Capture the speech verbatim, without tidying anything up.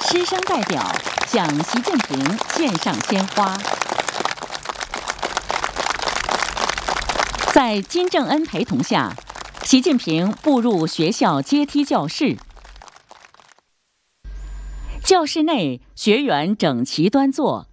师生代表向习近平献上鲜花。在金正恩陪同下，习近平步入学校阶梯教室。教室内学员整齐端坐，